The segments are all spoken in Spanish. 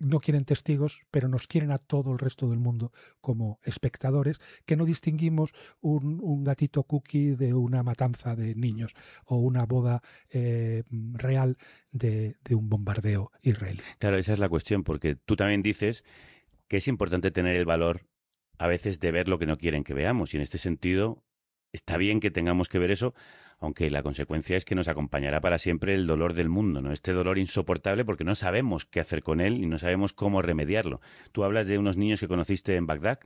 no quieren testigos, pero nos quieren a todo el resto del mundo como espectadores, que no distinguimos un gatito cookie de una matanza de niños o una boda real de un bombardeo israelí. Claro, esa es la cuestión, porque tú también dices que es importante tener el valor a veces de ver lo que no quieren que veamos, y en este sentido está bien que tengamos que ver eso, aunque la consecuencia es que nos acompañará para siempre el dolor del mundo, ¿no? Este dolor insoportable porque no sabemos qué hacer con él y no sabemos cómo remediarlo. Tú hablas de unos niños que conociste en Bagdad,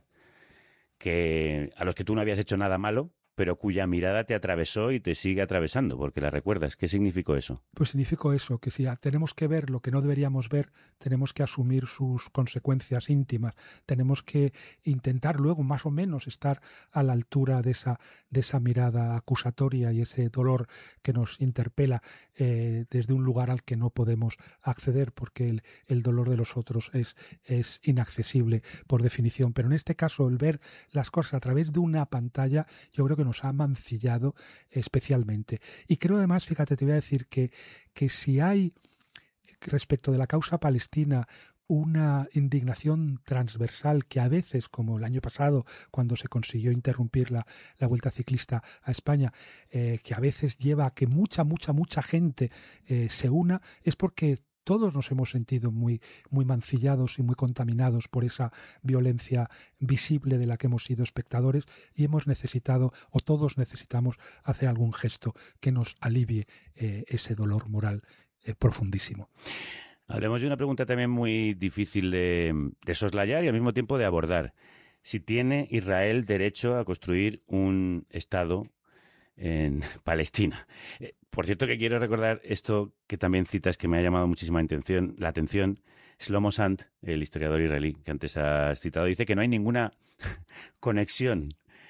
a los que tú no habías hecho nada malo, pero cuya mirada te atravesó y te sigue atravesando, porque la recuerdas. ¿Qué significó eso? Pues significó eso, que si tenemos que ver lo que no deberíamos ver, tenemos que asumir sus consecuencias íntimas, tenemos que intentar luego más o menos estar a la altura de esa mirada acusatoria y ese dolor que nos interpela desde un lugar al que no podemos acceder, porque el dolor de los otros es inaccesible por definición. Pero en este caso, el ver las cosas a través de una pantalla, yo creo que nos ha mancillado especialmente. Y creo además, fíjate, te voy a decir que si hay respecto de la causa palestina una indignación transversal que a veces, como el año pasado, cuando se consiguió interrumpir la Vuelta Ciclista a España, que a veces lleva a que mucha gente se una, es porque todos nos hemos sentido muy mancillados y muy contaminados por esa violencia visible de la que hemos sido espectadores, y hemos necesitado, o todos necesitamos, hacer algún gesto que nos alivie ese dolor moral profundísimo. Hablemos de una pregunta también muy difícil de soslayar y al mismo tiempo de abordar. Si tiene Israel derecho a construir un Estado en Palestina. Por cierto, que quiero recordar esto que también citas, que me ha llamado muchísima la atención. Shlomo Sant, el historiador israelí que antes has citado, dice que no hay ninguna conexión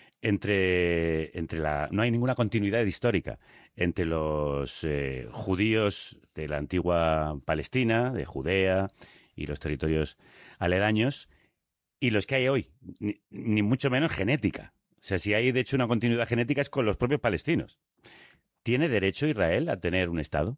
no hay ninguna continuidad histórica entre los judíos de la antigua Palestina, de Judea y los territorios aledaños, y los que hay hoy, ni mucho menos genética. O sea, si hay de hecho una continuidad genética es con los propios palestinos. ¿Tiene derecho Israel a tener un Estado?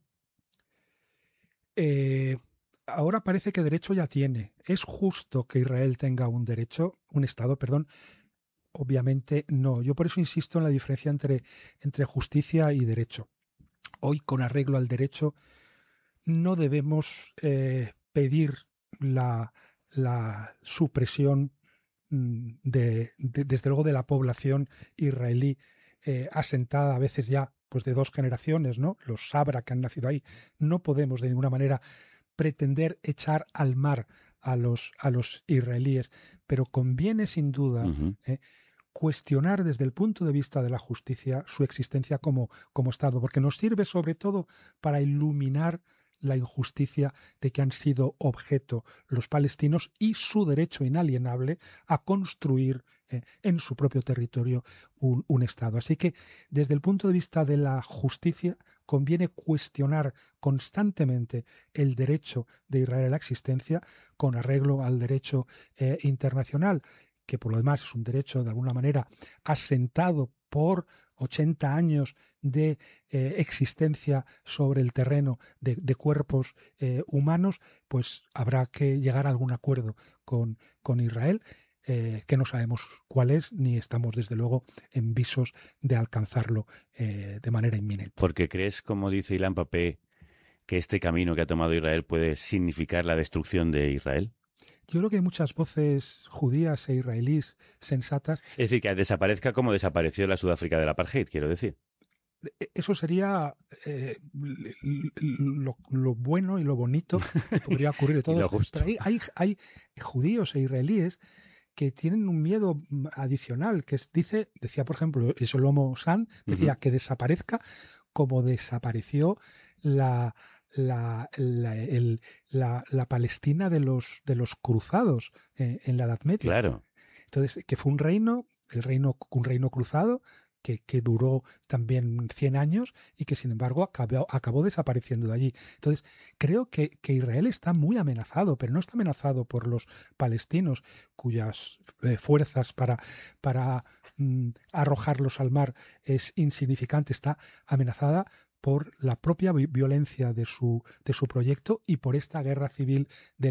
Ahora parece que derecho ya tiene. ¿Es justo que Israel tenga un Estado? Obviamente no. Yo por eso insisto en la diferencia entre justicia y derecho. Hoy, con arreglo al derecho, no debemos pedir la supresión desde luego de la población israelí asentada a veces ya pues de 2 generaciones, ¿no? Los Sabra que han nacido ahí. No podemos de ninguna manera pretender echar al mar a los israelíes, pero conviene sin duda cuestionar desde el punto de vista de la justicia su existencia como Estado, porque nos sirve sobre todo para iluminar la injusticia de que han sido objeto los palestinos y su derecho inalienable a construir en su propio territorio un Estado. Así que desde el punto de vista de la justicia conviene cuestionar constantemente el derecho de Israel a la existencia con arreglo al derecho internacional, que por lo demás es un derecho de alguna manera asentado por 80 años de existencia sobre el terreno de cuerpos humanos. Pues habrá que llegar a algún acuerdo con Israel, que no sabemos cuál es, ni estamos desde luego en visos de alcanzarlo de manera inminente. Porque crees, como dice Ilan Pappé, que este camino que ha tomado Israel puede significar la destrucción de Israel. Yo creo que hay muchas voces judías e israelíes sensatas. Es decir, que desaparezca como desapareció la Sudáfrica del apartheid, quiero decir. Eso sería lo bueno y lo bonito que podría ocurrir de todos. Pero hay judíos e israelíes que tienen un miedo adicional, que decía por ejemplo Shlomo Sant, decía que desaparezca como desapareció la Palestina de los cruzados en la Edad Media. Claro. Entonces, que fue un reino cruzado que duró también 100 años y que sin embargo acabó desapareciendo de allí. Entonces, creo que Israel está muy amenazado, pero no está amenazado por los palestinos, cuyas fuerzas para arrojarlos al mar es insignificante. Está amenazada por la propia violencia de su proyecto y por esta guerra civil de